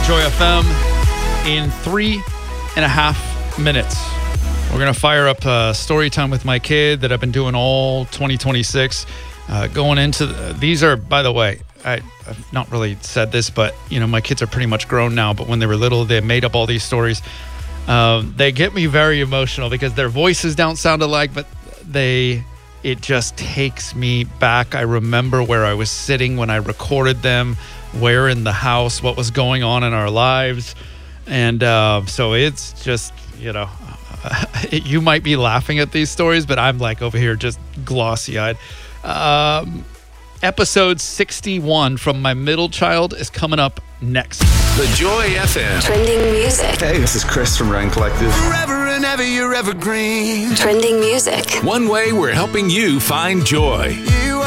Joy FM in 3.5 minutes. We're going to fire up story time with my kid that I've been doing all 2026. Going into these are, by the way, I've not really said this, but my kids are pretty much grown now. But when they were little, they made up all these stories. They get me very emotional because their voices don't sound alike, but it just takes me back. I remember where I was sitting when I recorded them, where in the house, what was going on in our lives. And so it's just, you might be laughing at these stories, but I'm like over here just glossy-eyed. Episode 61 from my middle child is coming up next. The Joy FM. Trending music. Hey, this is Chris from Ryan Collective. Forever and ever, you're evergreen. Trending music. One way we're helping you find joy.